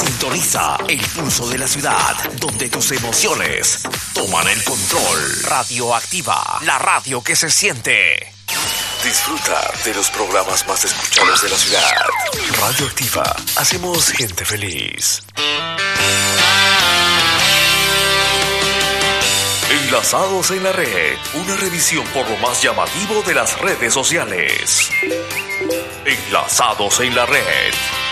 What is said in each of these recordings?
Sintoniza el pulso de la ciudad, donde tus emociones toman el control. Radioactiva, la radio que se siente. Disfruta de los programas más escuchados de la ciudad. Radioactiva, hacemos gente feliz. Enlazados en la red, una revisión por lo más llamativo de las redes sociales. Enlazados en la red.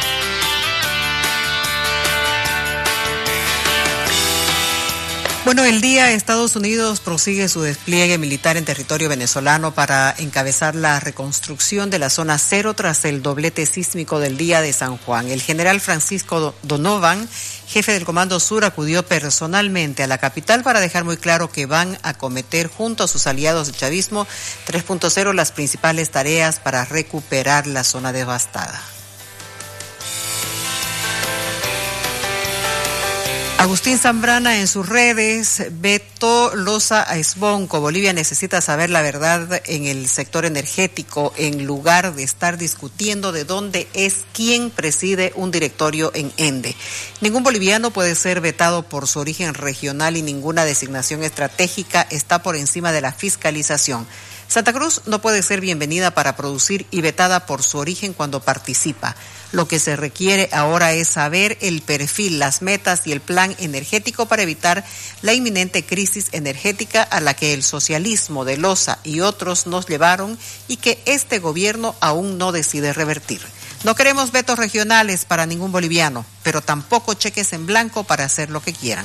Bueno, el día Estados Unidos prosigue su despliegue militar en territorio venezolano para encabezar la reconstrucción de la zona cero tras el doblete sísmico del día de San Juan. El general Francisco Donovan, jefe del Comando Sur, acudió personalmente a la capital para dejar muy claro que van a acometer junto a sus aliados del chavismo 3.0 las principales tareas para recuperar la zona devastada. Agustín Zambrana en sus redes vetó losa a Esbonco. Bolivia necesita saber la verdad en el sector energético en lugar de estar discutiendo de dónde es quien preside un directorio en Ende. Ningún boliviano puede ser vetado por su origen regional y ninguna designación estratégica está por encima de la fiscalización. Santa Cruz no puede ser bienvenida para producir y vetada por su origen cuando participa. Lo que se requiere ahora es saber el perfil, las metas y el plan energético para evitar la inminente crisis energética a la que el socialismo de Loza y otros nos llevaron y que este gobierno aún no decide revertir. No queremos vetos regionales para ningún boliviano, pero tampoco cheques en blanco para hacer lo que quieran.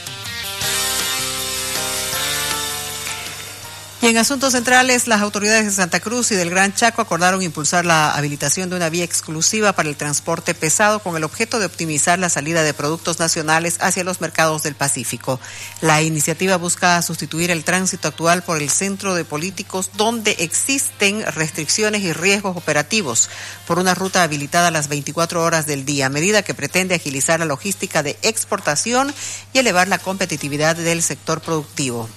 Y en asuntos centrales, las autoridades de Santa Cruz y del Gran Chaco acordaron impulsar la habilitación de una vía exclusiva para el transporte pesado con el objeto de optimizar la salida de productos nacionales hacia los mercados del Pacífico. La iniciativa busca sustituir el tránsito actual por el centro de políticos donde existen restricciones y riesgos operativos por una ruta habilitada a las 24 horas del día, medida que pretende agilizar la logística de exportación y elevar la competitividad del sector productivo.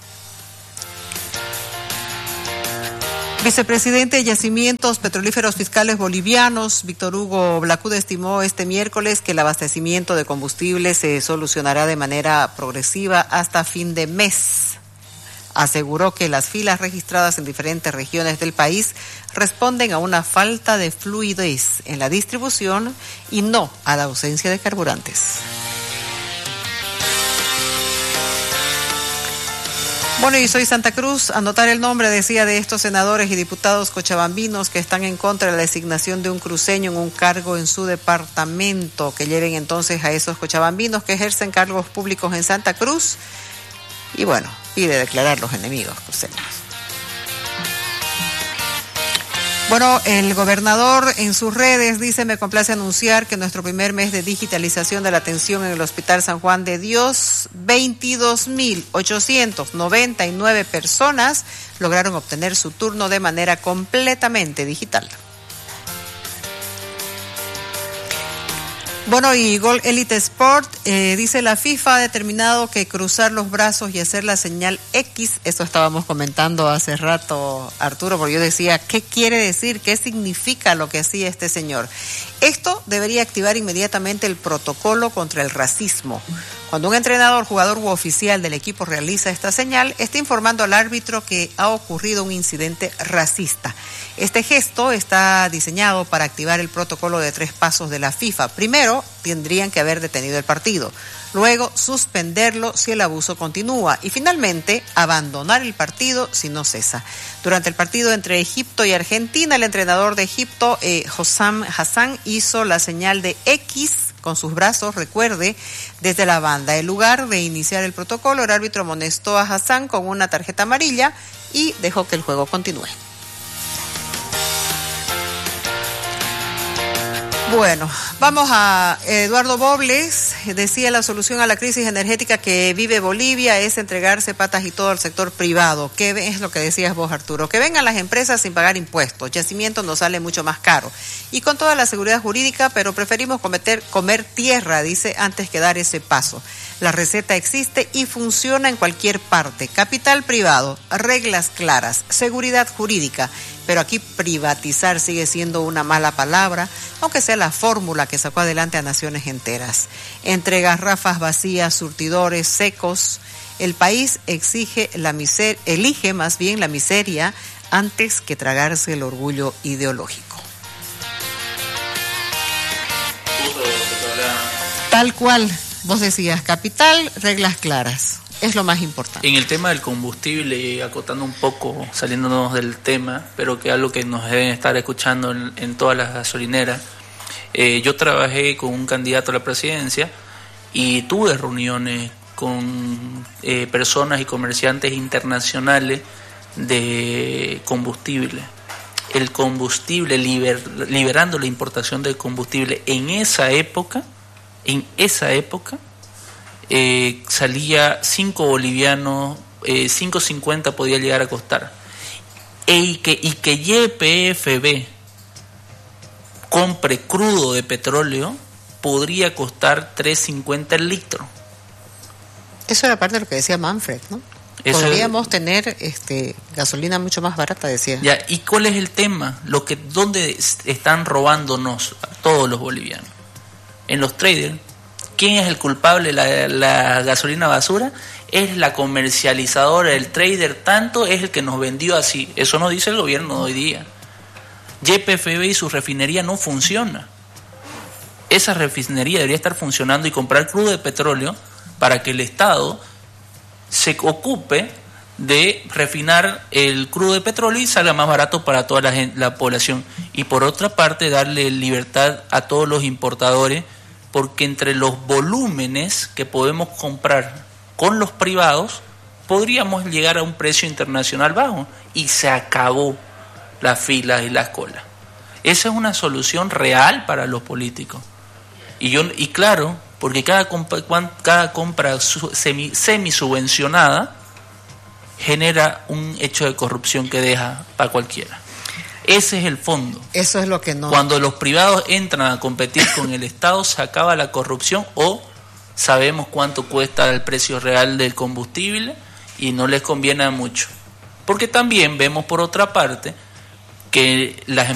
Vicepresidente de Yacimientos Petrolíferos Fiscales Bolivianos, Víctor Hugo Blacuda, estimó este miércoles que el abastecimiento de combustible se solucionará de manera progresiva hasta fin de mes. Aseguró que las filas registradas en diferentes regiones del país responden a una falta de fluidez en la distribución y no a la ausencia de carburantes. Bueno, y soy Santa Cruz, anotar el nombre, decía, de estos senadores y diputados cochabambinos que están en contra de la designación de un cruceño en un cargo en su departamento, que lleven entonces a esos cochabambinos que ejercen cargos públicos en Santa Cruz y bueno, pide declarar los enemigos cruceños. Bueno, el gobernador en sus redes dice: me complace anunciar que nuestro primer mes de digitalización de la atención en el Hospital San Juan de Dios, 22.899 personas lograron obtener su turno de manera completamente digital. Bueno, y Gol Elite Sport, dice: la FIFA ha determinado que cruzar los brazos y hacer la señal X, eso estábamos comentando hace rato, Arturo, porque yo decía, ¿qué quiere decir? ¿Qué significa lo que hacía este señor? Esto debería activar inmediatamente el protocolo contra el racismo. Cuando un entrenador, jugador u oficial del equipo realiza esta señal, está informando al árbitro que ha ocurrido un incidente racista. Este gesto está diseñado para activar el protocolo de 3 pasos de la FIFA. Primero, tendrían que haber detenido el partido. Luego, suspenderlo si el abuso continúa. Y finalmente, abandonar el partido si no cesa. Durante el partido entre Egipto y Argentina, el entrenador de Egipto, Hossam Hassan, hizo la señal de X con sus brazos, recuerde, desde la banda. En lugar de iniciar el protocolo, el árbitro amonestó a Hassan con una tarjeta amarilla y dejó que el juego continúe. Bueno, vamos a Eduardo Bobles. Decía: la solución a la crisis energética que vive Bolivia es entregarse patas y todo al sector privado. ¿Qué es lo que decías vos, Arturo? Que vengan las empresas sin pagar impuestos. Yacimiento nos sale mucho más caro. Y con toda la seguridad jurídica, pero preferimos comer tierra, dice, antes que dar ese paso. La receta existe y funciona en cualquier parte. Capital privado, reglas claras, seguridad jurídica pero aquí privatizar sigue siendo una mala palabra, aunque sea la fórmula que sacó adelante a naciones enteras. Entre garrafas vacías, surtidores secos, el país elige más bien la miseria antes que tragarse el orgullo ideológico. Tal cual, vos decías, capital, reglas claras. Es lo más importante. En el tema del combustible, acotando un poco, saliéndonos del tema, pero que es algo que nos deben estar escuchando en todas las gasolineras, yo trabajé con un candidato a la presidencia y tuve reuniones con personas y comerciantes internacionales de combustible. El combustible, liberando la importación del combustible en esa época, salía 5 bolivianos, 5.50 podía llegar a costar. Y que YPFB compre crudo de petróleo podría costar 3.50 el litro. Eso era parte de lo que decía Manfred, ¿no? Podríamos tener gasolina mucho más barata, decía. Ya, ¿y cuál es el tema? ¿Dónde están robándonos a todos los bolivianos? En los traders. ¿Quién es el culpable de la gasolina basura? Es la comercializadora, el trader, tanto es el que nos vendió así. Eso nos dice el gobierno de hoy día. YPFB y su refinería no funciona. Esa refinería debería estar funcionando y comprar crudo de petróleo para que el Estado se ocupe de refinar el crudo de petróleo y salga más barato para toda la población. Y por otra parte, darle libertad a todos los importadores, porque entre los volúmenes que podemos comprar con los privados, podríamos llegar a un precio internacional bajo y se acabó las filas y las colas. Esa es una solución real para los políticos. Y claro, porque cada compra semi subvencionada genera un hecho de corrupción que deja para cualquiera. Ese es el fondo. Eso es lo que no. Cuando los privados entran a competir con el Estado, se acaba la corrupción, o sabemos cuánto cuesta el precio real del combustible y no les conviene mucho. Porque también vemos por otra parte que las